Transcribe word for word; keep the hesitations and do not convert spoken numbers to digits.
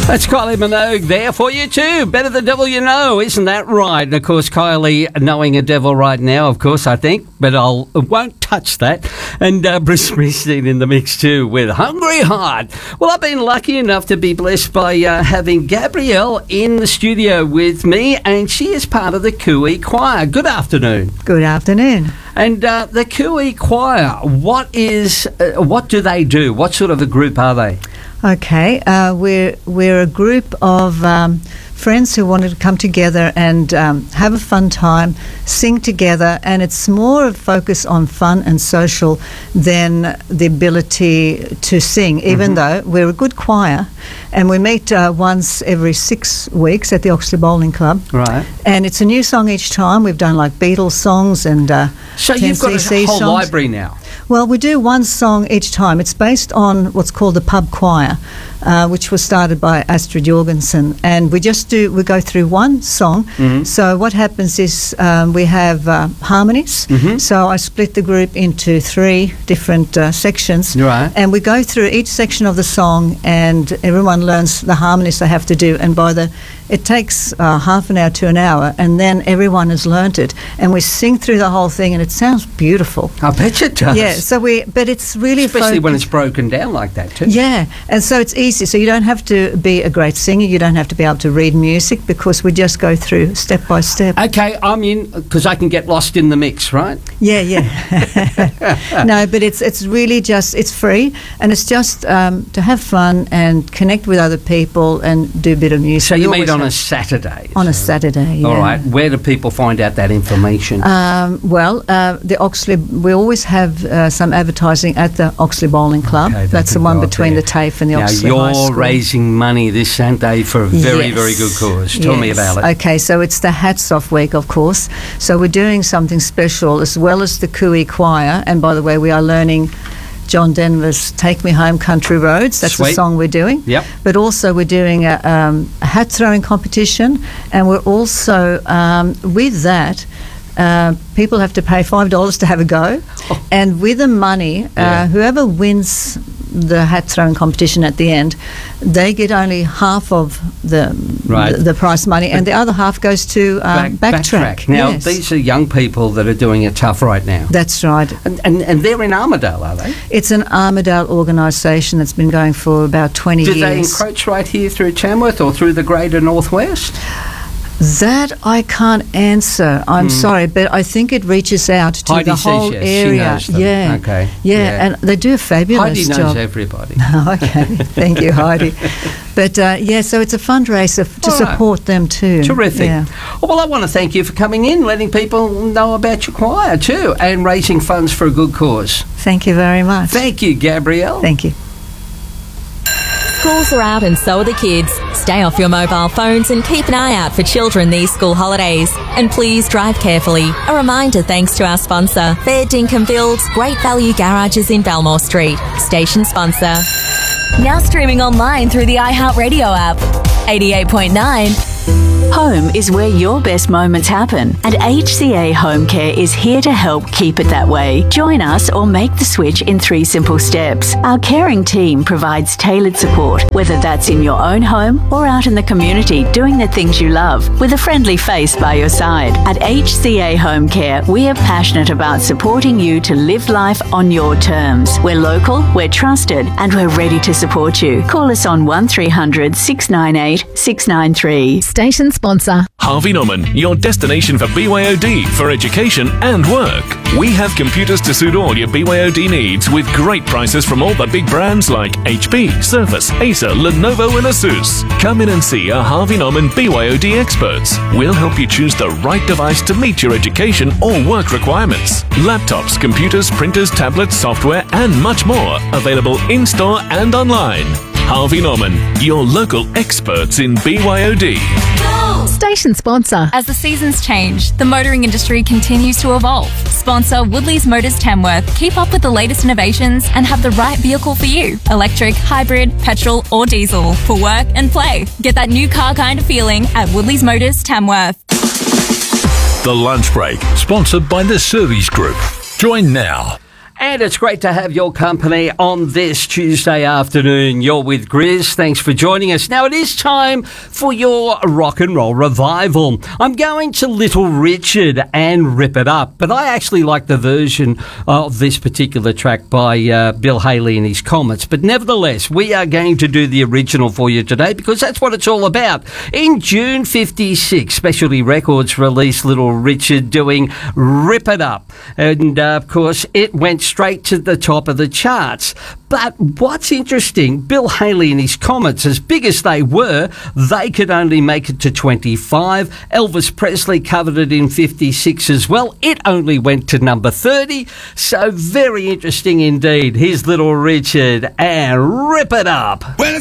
That's Kylie Minogue there for you too. Better the devil you know, isn't that right? And of course, Kylie knowing a devil right now, of course, I think, but I'll won't touch that. And uh, Bruce Springsteen in the mix too with Hungry Heart. Well, I've been lucky enough to be blessed by uh, having Gabrielle in the studio with me, and she is part of the Cooee Choir. Good afternoon. Good afternoon. And uh, the Cooee Choir, what is, uh, what do they do? What sort of a group are they? Okay, uh, we're we're a group of um, friends who wanted to come together and um, have a fun time, sing together, and it's more of focus on fun and social than the ability to sing, even mm-hmm. though we're a good choir, and we meet uh, once every six weeks at the Oxley Bowling Club. Right. And it's a new song each time. We've done like Beatles songs and uh, So you've got a whole songs. library now. Well, we do one song each time. It's based on what's called the pub choir, uh, which was started by Astrid Jorgensen, and we just do we go through one song. Mm-hmm. So what happens is um, we have uh, harmonies. Mm-hmm. So I split the group into three different uh, sections, Right. and we go through each section of the song, and everyone learns the harmonies they have to do. And by the it takes uh, half an hour to an hour, and then everyone has learnt it, and we sing through the whole thing, and it sounds beautiful. I bet it does. Yeah, so we, but it's really Especially foc- when it's broken down like that too. Yeah, and so it's easy. So you don't have to be a great singer. You don't have to be able to read music, because we just go through step by step. Okay, I'm in because I can get lost in the mix, right? Yeah, yeah. No, but it's it's really just it's free, and it's just um, to have fun and connect with other people and do a bit of music. So you We meet always on a have- Saturday. on a so- Saturday. Yeah. All right. Where do people find out that information? Um, well, uh, the Oxley, we always have uh, some advertising at the Oxley Bowling Club. Okay, they That's the can one go up between there. the TAFE and the now Oxley High you're School. raising money this Sunday for a very, Yes. very good cause. Tell me Yes. about it. Okay, so it's the Hats Off Week, of course. So we're doing something special as well as the Cooee Choir. And by the way, we are learning John Denver's Take Me Home Country Roads. That's Sweet. the song we're doing. Yep. But also we're doing a, um, a hat throwing competition, and we're also, um, with that, uh, people have to pay five dollars to have a go. Oh. And with the money, uh, Yeah. whoever wins the hat throwing competition at the end, they get only half of the Right. the, the prize money, and the other half goes to um, Back- Backtrack. Now, Yes. these are young people that are doing it tough right now. That's right. And, and, and they're in Armidale, are they? It's an Armidale organisation that's been going for about twenty Do years. they encroach right here through Tamworth or through the greater northwest? That I can't answer. I'm sorry, but I think it reaches out to Heidi the says whole yes, she area. knows them. Yeah. Okay. Yeah, Yeah. and they do a fabulous Heidi knows job. everybody. Okay, thank you, Heidi. But uh, yeah, so it's a fundraiser f- to All right. support them too. Terrific. Yeah. Oh, well, I want to thank you for coming in, letting people know about your choir too, and raising funds for a good cause. Thank you very much. Thank you, Gabrielle. Thank you. Schools are out and so are the kids. Stay off your mobile phones and keep an eye out for children these school holidays. And please drive carefully. A reminder thanks to our sponsor, Fair Dinkum Builds, Great Value Garages in Belmore Street. Station sponsor. Now streaming online through the iHeartRadio app. eighty-eight point nine. Home is where your best moments happen, and H C A Home Care is here to help keep it that way. Join us or make the switch in three simple steps. Our caring team provides tailored support, whether that's in your own home or out in the community doing the things you love, with a friendly face by your side. At H C A Home Care, we are passionate about supporting you to live life on your terms. We're local, we're trusted, and we're ready to support you. Call us on one three hundred, six nine eight, six nine three. Station sponsor. Harvey Norman, your destination for B Y O D for education and work. We have computers to suit all your B Y O D needs with great prices from all the big brands like H P, Surface, Acer, Lenovo and Asus. Come in and see our Harvey Norman B Y O D experts. We'll help you choose the right device to meet your education or work requirements. Laptops, computers, printers, tablets, software and much more available in-store and online. Harvey Norman, your local experts in B Y O D. Station sponsor. As the seasons change, the motoring industry continues to evolve. Sponsor Woodley's Motors Tamworth. Keep up with the latest innovations and have the right vehicle for you. Electric, hybrid, petrol or diesel for work and play. Get that new car kind of feeling at Woodley's Motors Tamworth. The Lunch Break, sponsored by the Service Group. Join now. And it's great to have your company on this Tuesday afternoon. You're with Grizz. Thanks for joining us. Now, it is time for your rock and roll revival. I'm going to Little Richard and Rip It Up, but I actually like the version of this particular track by uh, Bill Haley and his Comets. But nevertheless, we are going to do the original for you today because that's what it's all about. In June fifty-six, Specialty Records released Little Richard doing Rip It Up. And, uh, of course, it went straight to the top of the charts. But what's interesting, Bill Haley and his Comets, as big as they were, they could only make it to twenty-five. Elvis Presley covered it in fifty-six as well. It only went to number thirty. So very interesting indeed. Here's Little Richard and Rip It Up. Well,